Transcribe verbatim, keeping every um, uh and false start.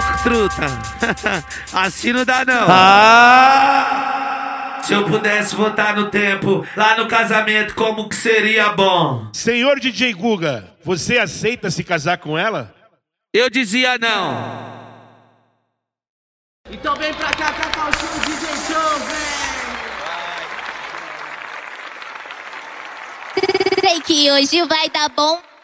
louco, truta. Assim não dá, não. Ah! Se eu pudesse voltar no tempo, lá no casamento, como que seria bom? Senhor D J Guga, você aceita se casar com ela? Eu dizia não. Então vem pra cá, Cacau Show, D J Show, vem! Sei que hoje vai dar bom.